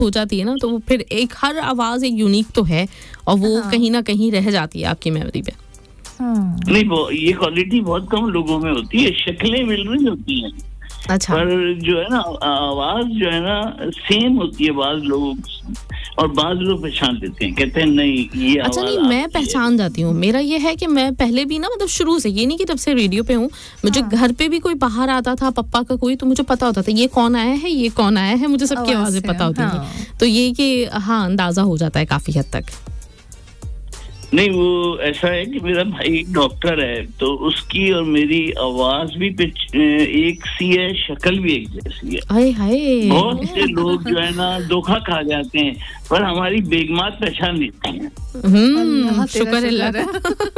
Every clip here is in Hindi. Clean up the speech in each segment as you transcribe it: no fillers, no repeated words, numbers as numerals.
हो जाती है ना, तो वो फिर एक हर आवाज एक यूनिक तो है और वो कहीं ना कहीं रह जाती है आपकी मेमोरी पे। नहीं, वो ये क्वालिटी बहुत कम लोगों में होती है, शक्लें मिल रही होती हैं। अच्छा। पर जो है ना आवाज जो है ना सेम होती है बाज लोग, और बाज लोग पहचान लेते हैं, कहते हैं नहीं ये आवाज। अच्छा, नहीं मैं पहचान जाती हूँ। मेरा ये है कि मैं पहले भी ना मतलब शुरू से, ये नहीं कि जब से रेडियो पे हूँ, मुझे घर पे भी कोई बाहर आता था पप्पा का कोई, तो मुझे पता होता था ये कौन आया है, ये कौन आया है, मुझे सबकी आवाजें पता होती थी। तो ये कि हाँ अंदाजा हो जाता है काफी हद तक। नहीं, वो ऐसा है कि मेरा भाई डॉक्टर है, तो उसकी और मेरी आवाज भी एक सी है, शक्ल भी एक जैसी है। हाय हाय, बहुत से लोग जो है ना धोखा खा जाते हैं, पर हमारी बेगमात पहचान लेती हैं। शुक्र अल्लाह का।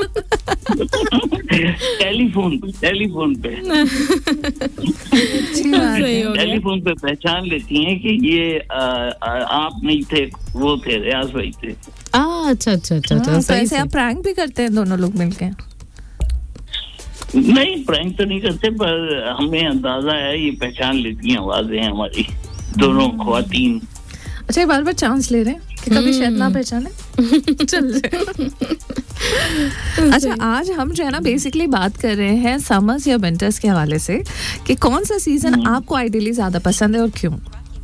टेलीफोन पे टेलीफोन पे पहचान लेती हैं कि ये आप नहीं थे, वो थे, रियाज भाई थे। अच्छा। तो ऐसे आप प्रैंक भी करते हैं दोनों लोग मिलके? नहीं, प्रैंक तो नहीं करते, पर हमें अंदाजा है, ये पहचान लेती हैं आवाजें हमारी, दोनों ख्वातीन। अच्छा, बार-बार चांस ले रहे हैं कि कभी शायद ना पहचाने। चल जाए। अच्छा, आज हम जो है ना बेसिकली बात कर रहे हैं समर्स या विंटर्स के हवाले से कि कौन सा सीजन आपको आइडियली ज्यादा पसंद है और क्यों?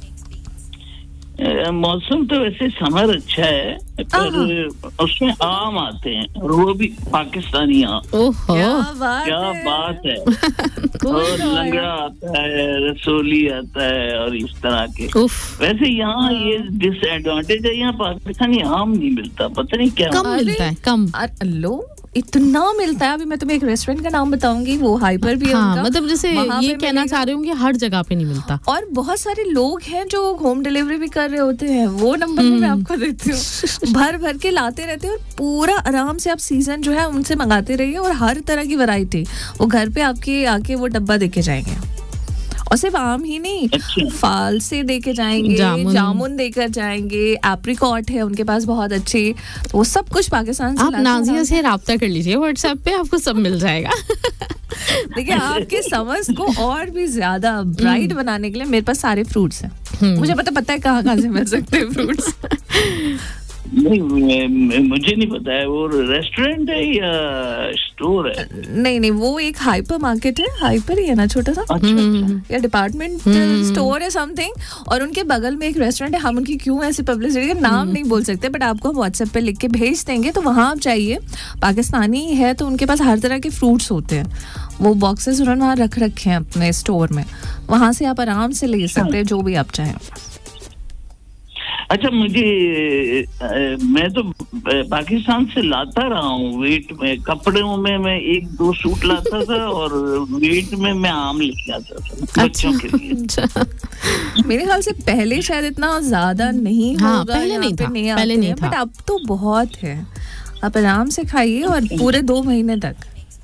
मौसम तो वैसे समर अच्छा है, पर उसमें आम आते हैं, और वो भी पाकिस्तानी आम। क्या बात है। और लंगड़ा आता है, रसोली आता है, और इस तरह के। वैसे यहाँ ये डिसएडवांटेज है, यहाँ पाकिस्तानी आम नहीं मिलता, पता नहीं क्या कम मिलता है, कम। लो, इतना मिलता है। अभी मैं तुम्हें एक रेस्टोरेंट का नाम बताऊंगी, वो हाइपर भी है उनका। मतलब जैसे ये कहना चाह रहे होंगे हर जगह पे नहीं मिलता, और बहुत सारे लोग हैं जो होम डिलीवरी भी कर रहे होते हैं। वो नंबर भी मैं आपको देती हूँ। भर के लाते रहते हैं, और पूरा आराम से आप सीजन जो है उनसे मंगाते रहिए, और हर तरह की वैरायटी वो घर पे आपके आके वो डब्बा देके जाएंगे। और सिर्फ आम ही नहीं, फाल से देके जाएंगे, जामुन देकर जाएंगे, एप्रिकॉट है उनके पास बहुत अच्छी, तो वो सब कुछ पाकिस्तान से। आप नाजिया से राब्ता कर लीजिए व्हाट्सएप पे, आपको सब मिल जाएगा। देखिए, आपके समर्स को और भी ज्यादा ब्राइट बनाने के लिए मेरे पास सारे फ्रूट्स हैं। मुझे पता है कहाँ से मिल सकते हैं फ्रूट्स। नहीं, मुझे नहीं पता है, वो रेस्टोरेंट है या स्टोर है? नहीं, वो एक हाइपर मार्केट है, हाइपर ही है ना, छोटा सा। या डिपार्टमेंट स्टोर है समथिंग, और उनके बगल में एक रेस्टोरेंट है। हम उनकी क्यों ऐसी पब्लिसिटी का नाम नहीं बोल सकते, बट आपको हम व्हाट्सएप पे लिख के भेज देंगे, तो वहाँ आप जाइए। पाकिस्तानी है, तो उनके पास हर तरह के फ्रूट्स होते हैं। वो बॉक्सेस उन्होंने वहाँ रख रखे हैं अपने स्टोर में, वहाँ से आप आराम से ले सकते हैं जो भी आप चाहें। अच्छा, मैं तो पाकिस्तान से लाता रहा हूँ वेट में, कपड़ों में मैं 1-2 सूट लाता था, और वेट में मैं आम लेके आता था बच्चों के लिए। मेरे ख्याल से पहले शायद इतना ज्यादा नहीं होगा, पहले नहीं था, बट अब तो बहुत है। आप आराम से खाइए, और पूरे 2 महीने तक।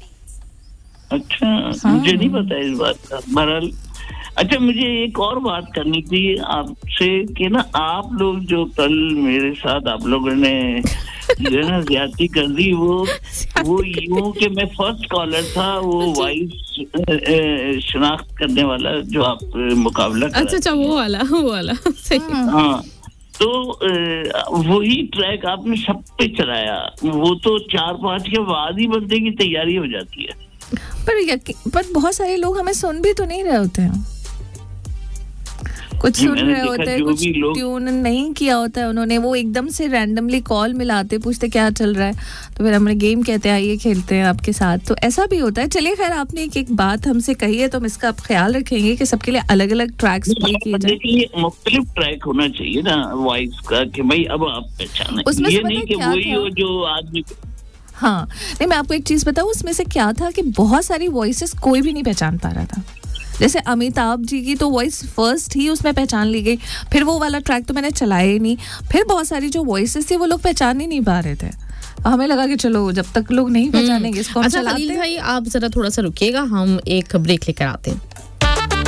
अच्छा, मुझे नहीं पता इस बात का। बहरहाल, अच्छा, मुझे एक और बात करनी थी आपसे कि ना, आप लोग जो कल मेरे साथ आप लोगों ने जो है ना ज्यादती कर दी, वो यूं कि मैं फर्स्ट कॉलर था, वो वॉइस शनाख्त करने वाला जो आप मुकाबला कर। अच्छा, वो वाला सही। हाँ, तो वही ट्रैक आपने सब पे चलाया, वो तो 4-5 के बाद ही बंदे की तैयारी हो जाती है। पर बहुत सारे लोग हमें सुन भी तो नहीं रहे होते हैं, कुछ सुन रहे होते हैं, कुछ ट्यून नहीं किया होता है उन्होंने, वो एकदम से रैंडमली कॉल मिलाते, पूछते क्या चल रहा है, तो फिर हमने गेम कहते हैं आइए खेलते हैं आपके साथ, तो ऐसा भी होता है। चलिए, खैर, आपने एक बात हमसे कही है, तो हम इसका ख्याल रखेंगे कि सबके लिए अलग अलग ट्रैक्स प्ले किए जाए। देखिए, मुख्तलिफ ट्रैक होना चाहिए ना वॉइस का, कि भाई अब आप पहचाने, ये नहीं कि वही हो जो आदमी। हाँ, नहीं, मैं आपको एक चीज बताऊं, उसमें से क्या था कि बहुत सारी वॉइसेस कोई भी नहीं पहचान पा रहा था। जैसे अमिताभ जी की तो वॉइस फर्स्ट ही उसमें पहचान ली गई, फिर वो वाला ट्रैक तो मैंने चलाया ही नहीं। फिर बहुत सारी जो वॉइसेस थी वो लोग पहचान ही नहीं पा रहे थे। हमें लगा कि चलो जब तक लोग नहीं पहचानेंगे इसको हम चलाते हैं। खलील भाई, आप जरा थोड़ा सा रुकिएगा, हम एक ब्रेक लेकर आते हैं।